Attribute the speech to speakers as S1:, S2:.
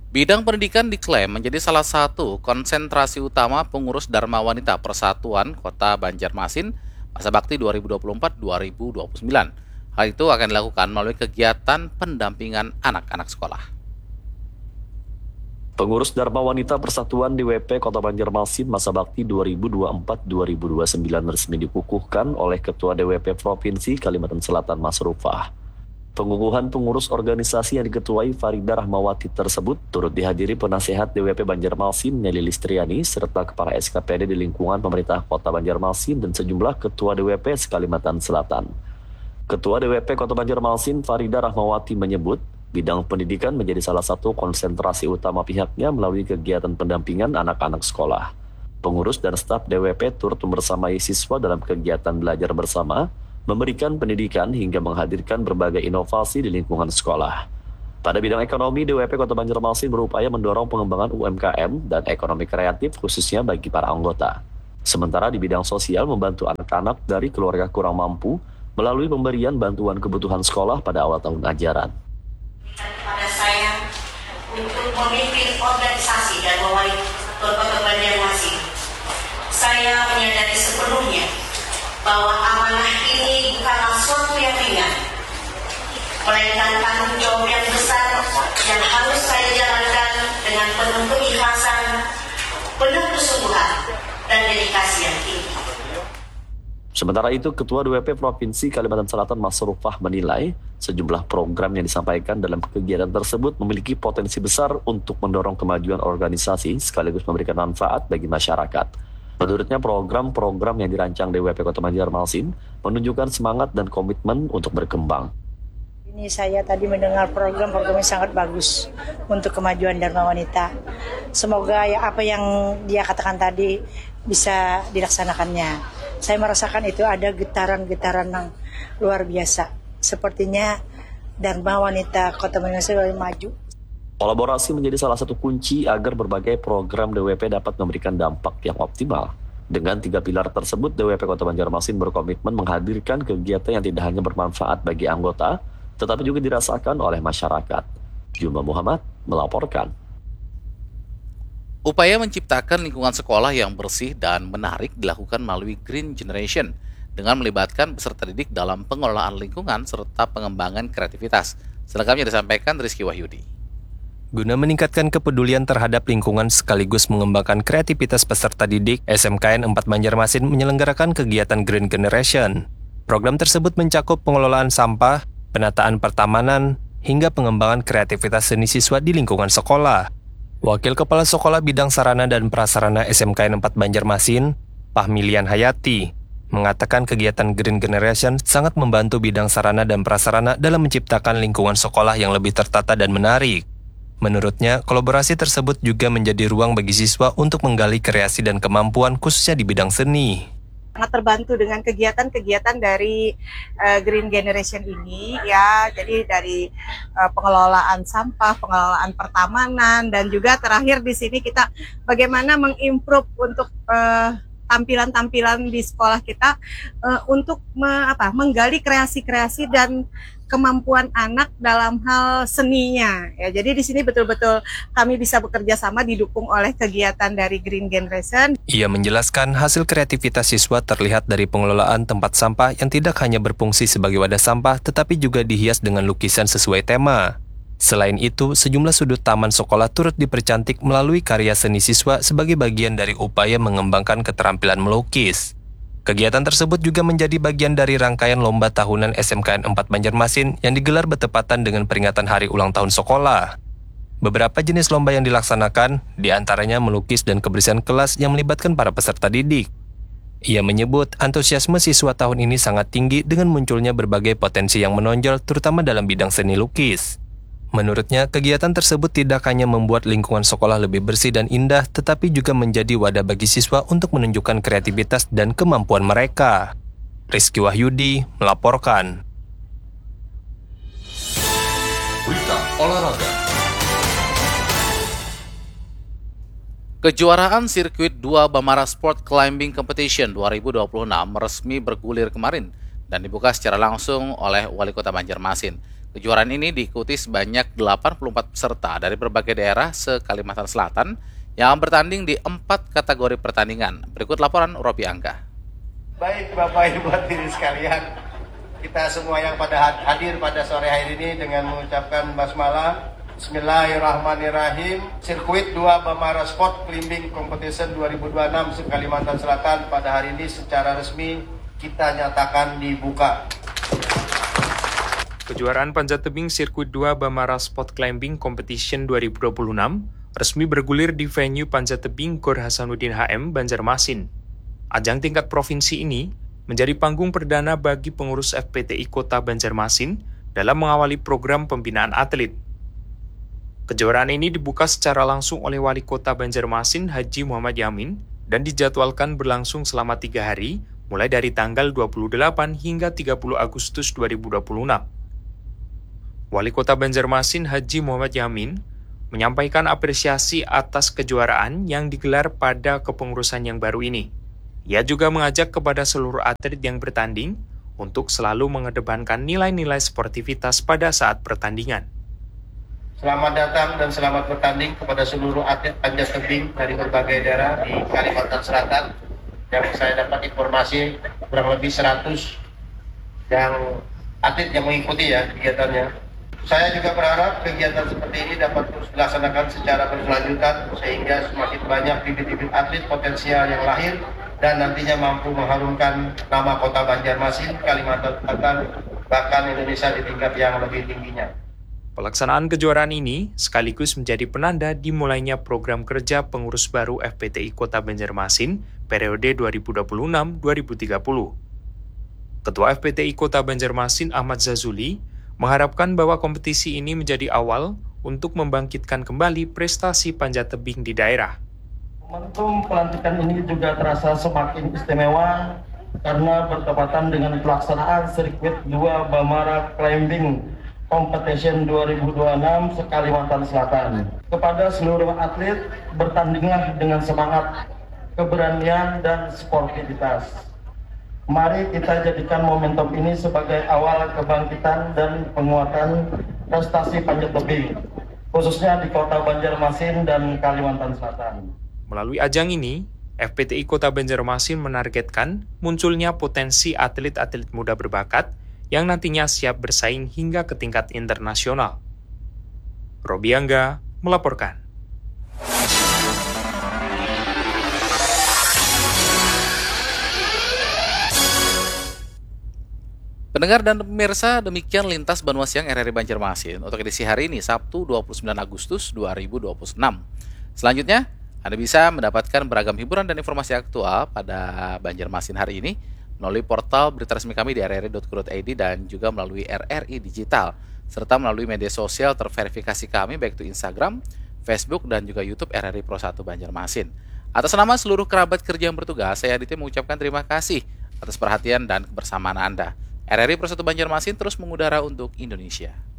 S1: Bidang pendidikan diklaim menjadi salah satu konsentrasi utama pengurus Dharma Wanita Persatuan Kota Banjarmasin masa bakti 2024-2029. Hal itu akan dilakukan melalui kegiatan pendampingan anak-anak sekolah.
S2: Pengurus Dharma Wanita Persatuan DWP Kota Banjarmasin masa bakti 2024-2029 resmi dikukuhkan oleh Ketua DWP Provinsi Kalimantan Selatan Mas Rufah. Pengukuhan pengurus organisasi yang diketuai Faridah Rahmawati tersebut turut dihadiri penasehat DWP Banjarmasin Nelly Listriani serta kepala SKPD di lingkungan pemerintah Kota Banjarmasin dan sejumlah ketua DWP Kalimantan Selatan. Ketua DWP Kota Banjarmasin Faridah Rahmawati menyebut bidang pendidikan menjadi salah satu konsentrasi utama pihaknya melalui kegiatan pendampingan anak-anak sekolah. Pengurus dan staf DWP turut membersamai siswa dalam kegiatan belajar bersama, memberikan pendidikan hingga menghadirkan berbagai inovasi di lingkungan sekolah. Pada bidang ekonomi, DWP Kota Banjarmasin berupaya mendorong pengembangan UMKM dan ekonomi kreatif khususnya bagi para anggota. Sementara di bidang sosial membantu anak-anak dari keluarga kurang mampu melalui pemberian bantuan kebutuhan sekolah pada awal tahun ajaran.
S3: Kepada saya untuk memimpin organisasi dan mewakili Kota Banjarmasin, saya menyadari sepenuhnya bahwa amanah ini bukanlah suatu yang ringan, melainkan tanggung jawab yang besar yang harus saya jalankan dengan penuh keikhlasan, penuh kesungguhan, dan dedikasi yang tinggi.
S2: Sementara itu, Ketua DWP Provinsi Kalimantan Selatan Mas Rufah menilai sejumlah program yang disampaikan dalam kegiatan tersebut memiliki potensi besar untuk mendorong kemajuan organisasi sekaligus memberikan manfaat bagi masyarakat. Menurutnya, program-program yang dirancang DWP Kota Banjarmasin menunjukkan semangat dan komitmen untuk berkembang.
S4: Ini saya tadi mendengar program-program yang sangat bagus untuk kemajuan Dharma Wanita. Semoga ya apa yang dia katakan tadi bisa dilaksanakannya. Saya merasakan itu ada getaran-getaran yang luar biasa. Sepertinya Dharma Wanita Kota Banjarmasin maju.
S2: Kolaborasi menjadi salah satu kunci agar berbagai program DWP dapat memberikan dampak yang optimal. Dengan 3 pilar tersebut, DWP Kota Banjarmasin berkomitmen menghadirkan kegiatan yang tidak hanya bermanfaat bagi anggota, tetapi juga dirasakan oleh masyarakat. Juma Muhammad melaporkan.
S1: Upaya menciptakan lingkungan sekolah yang bersih dan menarik dilakukan melalui Green Generation dengan melibatkan peserta didik dalam pengelolaan lingkungan serta pengembangan kreativitas. Selengkapnya disampaikan Rizky Wahyudi.
S5: Guna meningkatkan kepedulian terhadap lingkungan sekaligus mengembangkan kreativitas peserta didik, SMKN 4 Banjarmasin menyelenggarakan kegiatan Green Generation. Program tersebut mencakup pengelolaan sampah, penataan pertamanan, hingga pengembangan kreativitas seni siswa di lingkungan sekolah. Wakil Kepala Sekolah Bidang Sarana dan Prasarana SMKN 4 Banjarmasin, Pahmilian Hayati, mengatakan kegiatan Green Generation sangat membantu bidang sarana dan prasarana dalam menciptakan lingkungan sekolah yang lebih tertata dan menarik. Menurutnya, kolaborasi tersebut juga menjadi ruang bagi siswa untuk menggali kreasi dan kemampuan khususnya di bidang seni.
S6: Sangat terbantu dengan kegiatan-kegiatan dari Green Generation ini ya, jadi dari pengelolaan sampah, pengelolaan pertamanan, dan juga terakhir di sini kita bagaimana mengimprove untuk tampilan-tampilan di sekolah kita untuk menggali kreasi-kreasi dan kemampuan anak dalam hal seninya. Ya, jadi di sini betul-betul kami bisa bekerja sama didukung oleh kegiatan dari Green Generation.
S5: Ia menjelaskan hasil kreativitas siswa terlihat dari pengelolaan tempat sampah yang tidak hanya berfungsi sebagai wadah sampah, tetapi juga dihias dengan lukisan sesuai tema. Selain itu, sejumlah sudut taman sekolah turut dipercantik melalui karya seni siswa sebagai bagian dari upaya mengembangkan keterampilan melukis. Kegiatan tersebut juga menjadi bagian dari rangkaian lomba tahunan SMKN 4 Banjarmasin yang digelar bertepatan dengan peringatan hari ulang tahun sekolah. Beberapa jenis lomba yang dilaksanakan, diantaranya melukis dan kebersihan kelas yang melibatkan para peserta didik. Ia menyebut antusiasme siswa tahun ini sangat tinggi dengan munculnya berbagai potensi yang menonjol terutama dalam bidang seni lukis. Menurutnya, kegiatan tersebut tidak hanya membuat lingkungan sekolah lebih bersih dan indah, tetapi juga menjadi wadah bagi siswa untuk menunjukkan kreativitas dan kemampuan mereka. Rizky Wahyudi melaporkan.
S7: Berita olahraga.
S1: Kejuaraan sirkuit 2 Bamara Sport Climbing Competition 2026 resmi bergulir kemarin dan dibuka secara langsung oleh Wali Kota Banjarmasin. Kejuaraan ini diikuti sebanyak 84 peserta dari berbagai daerah se-Kalimantan Selatan yang bertanding di 4 kategori pertandingan. Berikut laporan Robi Angga.
S8: Baik Bapak Ibu hadirin sekalian, kita semua yang pada hadir pada sore hari ini dengan mengucapkan basmalah. Bismillahirrahmanirrahim. Sirkuit 2 Bamara Sport Climbing Competition 2026 se-Kalimantan Selatan pada hari ini secara resmi kita nyatakan dibuka.
S9: Kejuaraan panjat tebing Sirkuit 2 Bamara Sport Climbing Competition 2026 resmi bergulir di venue panjat tebing Gor Hasanuddin HM, Banjarmasin. Ajang tingkat provinsi ini menjadi panggung perdana bagi pengurus FPTI Kota Banjarmasin dalam mengawali program pembinaan atlet. Kejuaraan ini dibuka secara langsung oleh Wali Kota Banjarmasin Haji Muhammad Yamin dan dijadwalkan berlangsung selama 3 hari, mulai dari tanggal 28 hingga 30 Agustus 2026. Wali Kota Banjarmasin Haji Muhammad Yamin menyampaikan apresiasi atas kejuaraan yang digelar pada kepengurusan yang baru ini. Ia juga mengajak kepada seluruh atlet yang bertanding untuk selalu mengedepankan nilai-nilai sportivitas pada saat pertandingan.
S8: Selamat datang dan selamat bertanding kepada seluruh atlet panjat tebing dari berbagai daerah di Kalimantan Selatan. Yang saya dapat informasi kurang lebih 100 yang atlet yang mengikuti ya kegiatannya. Saya juga berharap kegiatan seperti ini dapat terus dilaksanakan secara berkelanjutan sehingga semakin banyak bibit-bibit atlet potensial yang lahir dan nantinya mampu mengharumkan nama Kota Banjarmasin, Kalimantan Selatan, bahkan Indonesia di tingkat yang lebih tingginya.
S9: Pelaksanaan kejuaraan ini sekaligus menjadi penanda dimulainya program kerja pengurus baru FPTI Kota Banjarmasin periode 2026-2030. Ketua FPTI Kota Banjarmasin Ahmad Zazuli mengharapkan bahwa kompetisi ini menjadi awal untuk membangkitkan kembali prestasi panjat tebing di daerah.
S8: Momentum pelantikan ini juga terasa semakin istimewa karena bertepatan dengan pelaksanaan Sirkuit 2 Bamara Climbing Competition 2026 se-Kalimantan Selatan. Kepada seluruh atlet, bertandinglah dengan semangat, keberanian, dan sportivitas. Mari kita jadikan momentum ini sebagai awal kebangkitan dan penguatan prestasi panjat tebing, khususnya di Kota Banjarmasin dan Kalimantan Selatan.
S9: Melalui ajang ini, FPTI Kota Banjarmasin menargetkan munculnya potensi atlet-atlet muda berbakat yang nantinya siap bersaing hingga ke tingkat internasional. Robi Angga melaporkan.
S1: Pendengar dan pemirsa, demikian Lintas Banua Siang RRI Banjarmasin untuk edisi hari ini, Sabtu 29 Agustus 2026. Selanjutnya, Anda bisa mendapatkan beragam hiburan dan informasi aktual pada Banjarmasin hari ini melalui portal berita resmi kami di rri.co.id dan juga melalui RRI Digital, serta melalui media sosial terverifikasi kami baik itu Instagram, Facebook, dan juga YouTube RRI Pro 1 Banjarmasin. Atas nama seluruh kerabat kerja yang bertugas, saya Aditya mengucapkan terima kasih atas perhatian dan kebersamaan Anda. RRI Pro 1 Banjarmasin terus mengudara untuk Indonesia.